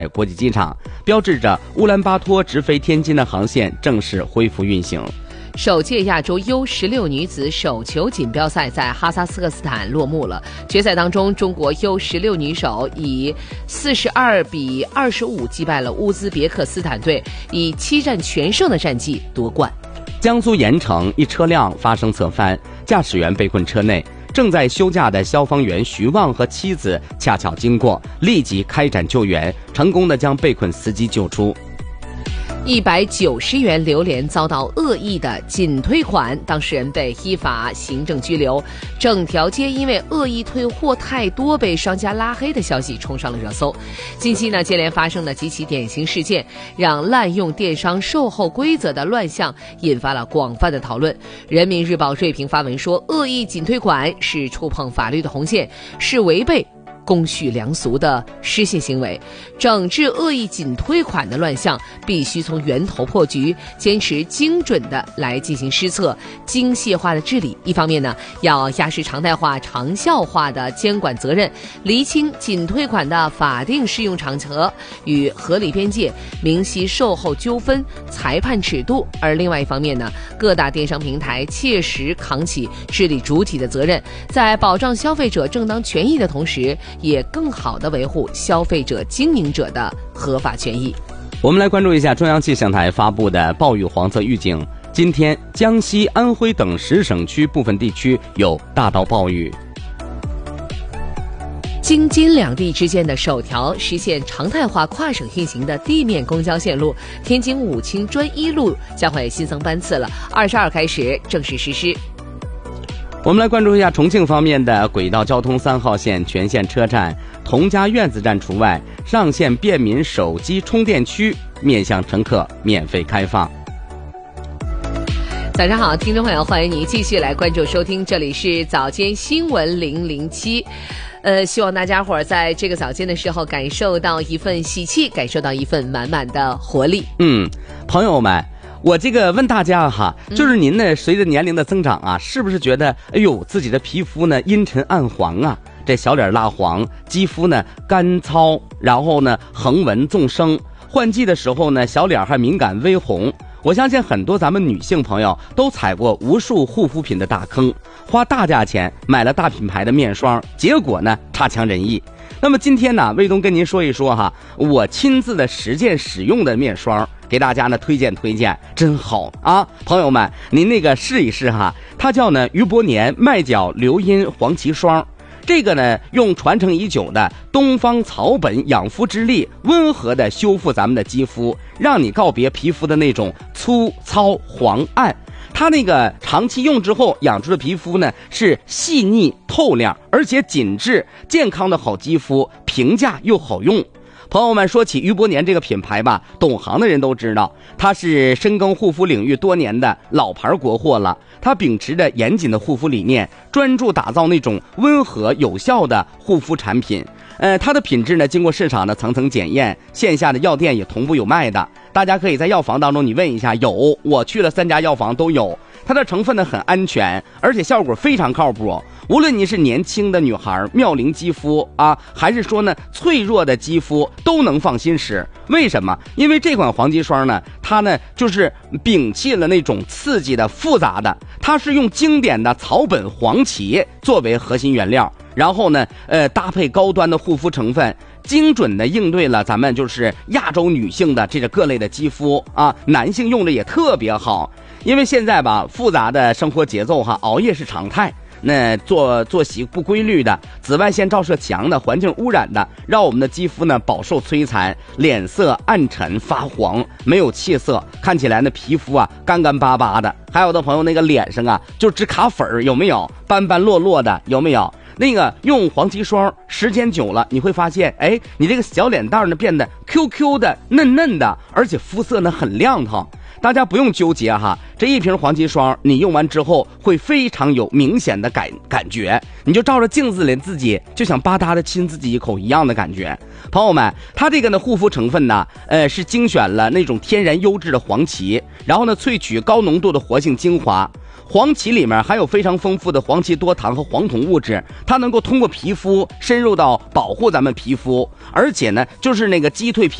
国际机场，标志着乌兰巴托直飞天津的航线正式恢复运行。 首届亚洲 U16 女子手球锦标赛在哈萨克斯坦落幕了。决赛当中，中国 U16 女手以42-25击败了乌兹别克斯坦队，以7战全胜的战绩夺冠。 江苏盐城一车辆发生侧翻，驾驶员被困车内，正在休假的消防员徐旺和妻子恰巧经过，立即开展救援，成功的将被困司机救出。 190元榴莲遭到恶意的仅退款，当事人被依法行政拘留。整条街因为恶意退货太多被商家拉黑的消息冲上了热搜。近期呢，接连发生的几起典型事件，让滥用电商售后规则的乱象引发了广泛的讨论。人民日报锐评发文说，恶意仅退款是触碰法律的红线，是违背公序良俗的失信行为。整治恶意仅退款的乱象，必须从源头破局，坚持精准的来进行施策，精细化的治理。一方面呢，要压实常态化、长效化的监管责任，厘清仅退款的法定适用场合与合理边界，明晰售后纠纷裁判尺度。而另外一方面呢，各大电商平台切实扛起治理主体的责任，在保障消费者正当权益的同时，也更好地维护消费者经营者的合法权益。 我们来关注一下中央气象台发布的暴雨黄色预警，今天江西、安徽等10省区部分地区有大到暴雨。 京津两地之间的首条实现常态化跨省运行的地面公交线路天津武清专一路将会新增班次了，22开始正式实施。 我们来关注一下重庆方面的轨道交通3号线全线车站佟家院子站除外，上线便民手机充电区，面向乘客免费开放。 早上好，听众朋友，欢迎您继续来关注收听，这里是早间新闻007。希望大家伙儿在这个早间的时候感受到一份喜气，感受到一份满满的活力。 朋友们，我这个问大家哈，就是您呢，随着年龄的增长啊，是不是觉得哎呦自己的皮肤呢阴沉暗黄啊，这小脸蜡黄，肌肤呢干糙，然后呢横纹纵生，换季的时候呢小脸还敏感微红。我相信很多咱们女性朋友都踩过无数护肤品的大坑，花大价钱买了大品牌的面霜，结果呢差强人意。那么今天呢，卫东跟您说一说哈，我亲自的实践使用的面霜，给大家呢推荐，真好啊！朋友们，您那个试一试哈，它叫呢余伯年麦角流音黄芪霜。这个呢，用传承已久的东方草本养肤之力，温和的修复咱们的肌肤，让你告别皮肤的那种粗糙黄暗。它那个长期用之后养出的皮肤呢，是细腻透亮，而且紧致健康的好肌肤，平价又好用。朋友们，说起余伯年这个品牌吧，懂行的人都知道，它是深耕护肤领域多年的老牌国货了。它秉持着严谨的护肤理念，专注打造那种温和有效的护肤产品。它的品质呢，经过市场的层层检验，线下的药店也同步有卖的。大家可以在药房当中你问一下，有，我去了3家药房都有。它的成分呢很安全，而且效果非常靠谱。无论你是年轻的女孩、妙龄肌肤啊，还是说呢脆弱的肌肤，都能放心使。为什么？因为这款黄芪霜呢，它呢就是摒弃了那种刺激的复杂的，它是用经典的草本黄芪作为核心原料，然后呢搭配高端的护肤成分，精准的应对了咱们就是亚洲女性的这个各类的肌肤啊，男性用的也特别好。因为现在吧，复杂的生活节奏哈，熬夜是常态，那作息不规律的，紫外线照射强的，环境污染的，让我们的肌肤呢饱受摧残，脸色暗沉发黄，没有气色，看起来呢皮肤啊干干巴巴的。还有的朋友那个脸上啊就直卡粉儿，有没有？斑斑落落的，有没有？那个用黄芪霜时间久了，你会发现，哎，你这个小脸蛋呢变得 QQ 的、嫩嫩的，而且肤色呢很亮堂。大家不用纠结哈，这一瓶黄芪霜你用完之后会非常有明显的感觉，你就照着镜子里自己就想吧嗒的亲自己一口一样的感觉。朋友们，它这个呢护肤成分呢，是精选了那种天然优质的黄芪，然后呢萃取高浓度的活性精华。 黄芪里面含有非常丰富的黄芪多糖和黄酮物质，它能够通过皮肤深入到保护咱们皮肤，而且呢，就是那个击退皮